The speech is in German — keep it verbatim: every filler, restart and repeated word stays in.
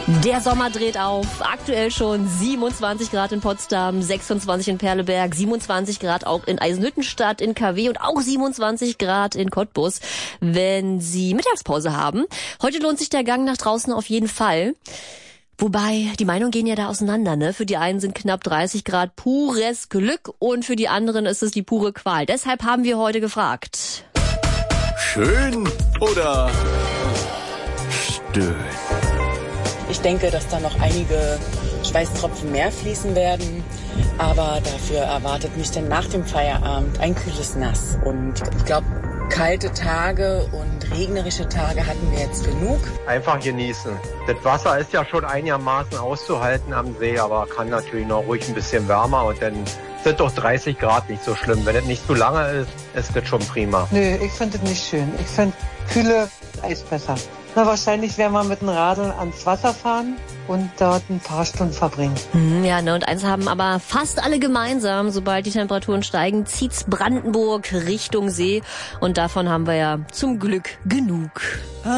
Der Sommer dreht auf. Aktuell schon siebenundzwanzig Grad in Potsdam, sechsundzwanzig in Perleberg, siebenundzwanzig Grad auch in Eisenhüttenstadt, in K W und auch siebenundzwanzig Grad in Cottbus, wenn Sie Mittagspause haben. Heute lohnt sich der Gang nach draußen auf jeden Fall. Wobei, die Meinungen gehen ja da auseinander, ne? Für die einen sind knapp dreißig Grad pures Glück und für die anderen ist es die pure Qual. Deshalb haben wir heute gefragt. Schön oder stöhn? Ich denke, dass da noch einige Schweißtropfen mehr fließen werden. Aber dafür erwartet mich dann nach dem Feierabend ein kühles Nass. Und ich glaube, kalte Tage und regnerische Tage hatten wir jetzt genug. Einfach genießen. Das Wasser ist ja schon einigermaßen auszuhalten am See, aber kann natürlich noch ruhig ein bisschen wärmer. Und dann sind doch dreißig Grad nicht so schlimm. Wenn es nicht zu lange ist, ist das schon prima. Nö, ich finde es nicht schön. Ich finde kühle Eis besser. Na, wahrscheinlich werden wir mit dem Radl ans Wasser fahren und dort ein paar Stunden verbringen. Hm, ja, ne, und eins haben aber fast alle gemeinsam. Sobald die Temperaturen steigen, zieht's Brandenburg Richtung See. Und davon haben wir ja zum Glück genug.